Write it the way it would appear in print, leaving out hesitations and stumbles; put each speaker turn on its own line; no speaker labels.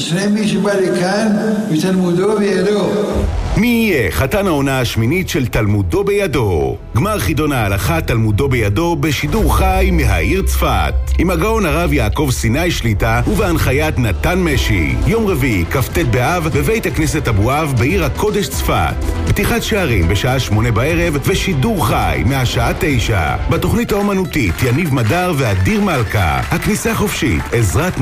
אשרי מי שבא לכאן ותלמודו בידו.
מי יהיה חתן העונה השמינית של תלמודו בידו? גמר חידון ההלכה תלמודו בידו בשידור חי מהעיר צפת, עם הגאון הרב יעקב סיני שליטה ובהנחיית נתן משי. יום רביעי כ"ט באב בבית הכנסת אבואב בעיר הקודש צפת. פתיחת שערים בשעה 8 בערב ושידור חי מהשעה 9. בתוכנית האומנותית יניב מדר ואדיר מלכה. הכניסה חופשית. עזרת